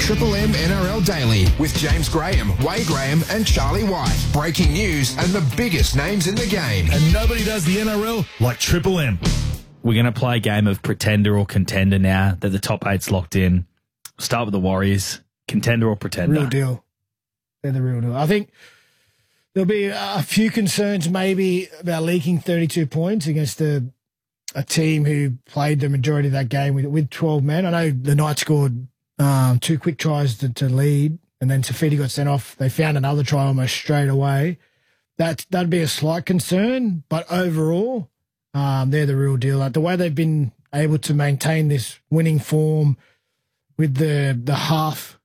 Triple M NRL Daily with James Graham, Wade Graham and Charlie White. Breaking news and the biggest names in the game. And nobody does the NRL like Triple M. We're going to play a game of pretender or contender now that the top eight's locked in. Start with the Warriors. Contender or pretender? Real deal. They're the real deal. I think there'll be a few concerns maybe about leaking 32 points against a team who played the majority of that game with 12 men. I know the Knights scored 2 quick tries to lead, and then Tafiti got sent off. They found another try almost straight away. That'd be a slight concern, but overall, they're the real deal. Like the way they've been able to maintain this winning form with the half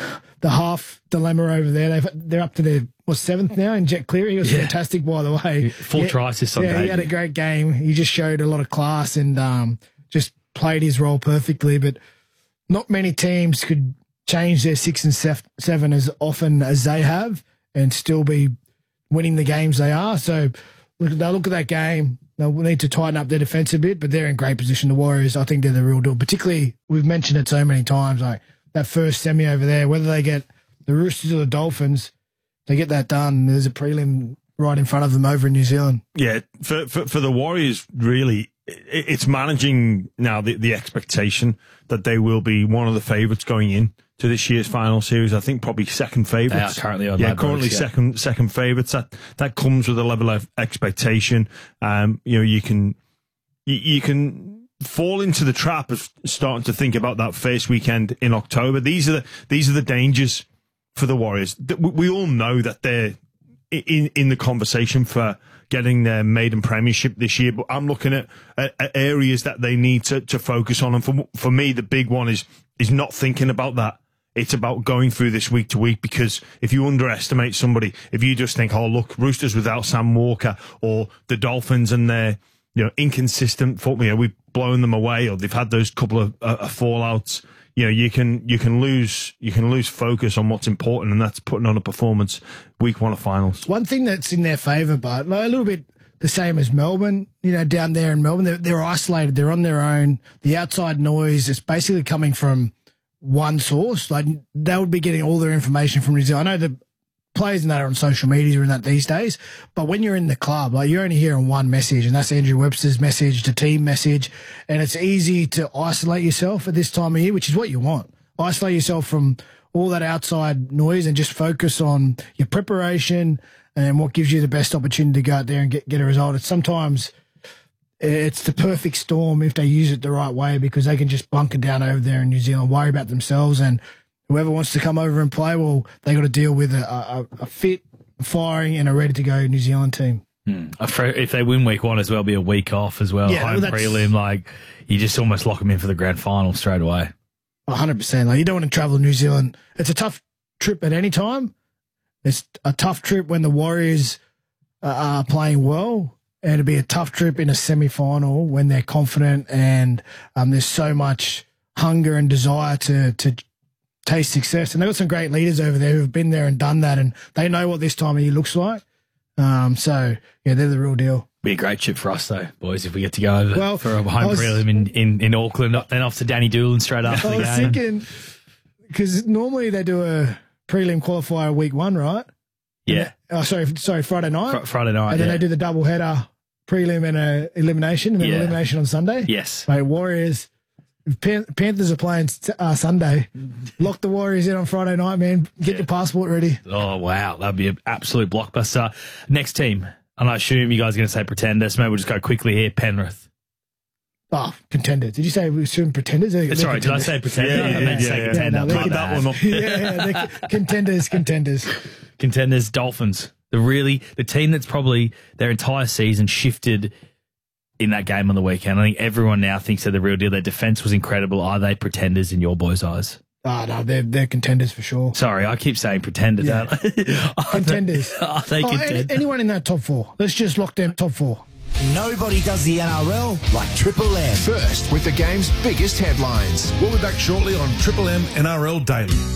dilemma over there. They're up to their 7th now, and Jet Cleary was fantastic, by the way. 4 tries this Sunday. Yeah, he had a great game. He just showed a lot of class and just played his role perfectly. But not many teams could change their 6 and 7 as often as they have and still be winning the games they are. So they'll look at that game. They'll need to tighten up their defence a bit, but they're in great position. The Warriors, I think they're the real deal. Particularly, we've mentioned it so many times, like that first semi over there, whether they get the Roosters or the Dolphins, they get that done. There's a prelim right in front of them over in New Zealand. Yeah, for the Warriors, really, it's managing now the expectation that they will be one of the favourites going in to this year's final series. I think probably second favourites. They are currently on currently second favourites. That comes with a level of expectation. You can fall into the trap of starting to think about that first weekend in October. These are the dangers for the Warriors. We all know that they're in the conversation for getting their maiden premiership this year, but I'm looking at areas that they need to focus on. And for me, the big one is not thinking about that. It's about going through this week to week, because if you underestimate somebody, if you just think, oh, look, Roosters without Sam Walker, or the Dolphins and their inconsistent football, we've blown them away, or they've had those couple of fallouts. You can lose focus on what's important, and that's putting on a performance week 1 of finals. One thing that's in their favour, but a little bit the same as Melbourne, down there in Melbourne, they're isolated, they're on their own. The outside noise is basically coming from one source. Like they would be getting all their information from New Zealand. I know the players and that are on social media and that these days, but when you're in the club, like you're only hearing one message, and that's Andrew Webster's message, the team message, and it's easy to isolate yourself at this time of year, which is what you want. Isolate yourself from all that outside noise and just focus on your preparation and what gives you the best opportunity to go out there and get a result. Sometimes it's the perfect storm if they use it the right way, because they can just bunker down over there in New Zealand, worry about themselves, and whoever wants to come over and play, well, they got to deal with a fit, firing, and a ready-to-go New Zealand team. If they win week 1 as well, be a week off as well. Yeah, home prelim, you just almost lock them in for the grand final straight away. 100%. You don't want to travel to New Zealand. It's a tough trip at any time. It's a tough trip when the Warriors are playing well, and it'd be a tough trip in a semi-final when they're confident and there's so much hunger and desire to taste success. And they've got some great leaders over there who have been there and done that, and they know what this time of year looks like. So, they're the real deal. Be a great trip for us, though, boys, if we get to go over for a home prelim in Auckland, then off to Danny Doolan straight after the game. I was thinking, because normally they do a prelim qualifier week 1, right? Yeah. Sorry, Friday night. Friday night, and then they do the double header, prelim and elimination, and then elimination on Sunday. Yes. Mate, Warriors, if Panthers are playing Sunday, lock the Warriors in on Friday night, man. Get your passport ready. Oh, wow. That'd be an absolute blockbuster. Next team, and I assume you guys are going to say pretenders. Maybe we'll just go quickly here. Penrith. Oh, contenders. Did you say we assume pretenders? Sorry, did I say pretender? I meant to say contender. Put that one up. They're contenders. Contenders, Dolphins. The team that's probably their entire season shifted in that game on the weekend. I think everyone now thinks they're the real deal. Their defence was incredible. Are they pretenders in your boys' eyes? Oh, no, they're contenders for sure. Sorry, I keep saying pretenders. Yeah. Contenders. Are they contenders? Anyone in that top 4. Let's just lock them top 4. Nobody does the NRL like Triple M. First with the game's biggest headlines. We'll be back shortly on Triple M NRL Daily.